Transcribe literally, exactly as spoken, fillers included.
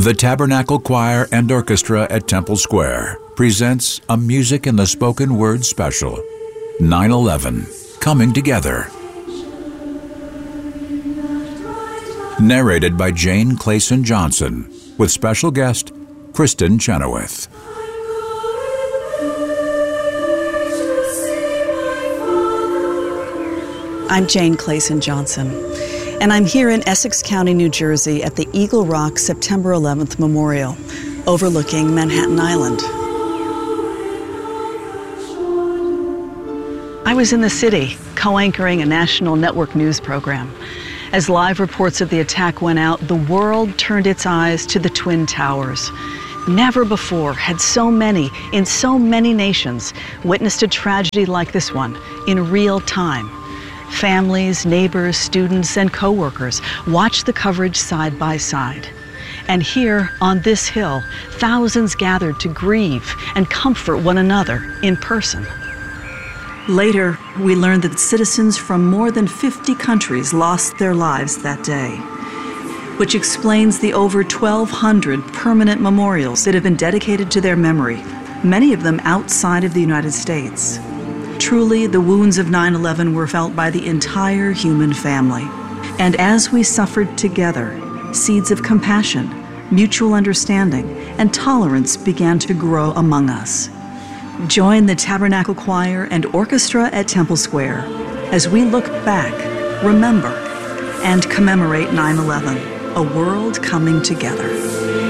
The Tabernacle Choir and Orchestra at Temple Square presents a Music in the Spoken Word special, nine eleven, Coming Together. Narrated by Jane Clayson Johnson, with special guest Kristin Chenoweth. I'm Jane Clayson Johnson, and I'm here in Essex County, New Jersey at the Eagle Rock September eleventh Memorial, overlooking Manhattan Island. I was in the city, co-anchoring a national network news program. As live reports of the attack went out, the world turned its eyes to the Twin Towers. Never before had so many, in so many nations, witnessed a tragedy like this one in real time. Families, neighbors, students, and co-workers watched the coverage side by side. And here, on this hill, thousands gathered to grieve and comfort one another in person. Later, we learned that citizens from more than fifty countries lost their lives that day, which explains the over twelve hundred permanent memorials that have been dedicated to their memory, many of them outside of the United States. Truly, the wounds of nine eleven were felt by the entire human family. And as we suffered together, seeds of compassion, mutual understanding, and tolerance began to grow among us. Join the Tabernacle Choir and Orchestra at Temple Square as we look back, remember, and commemorate nine eleven, a world coming together.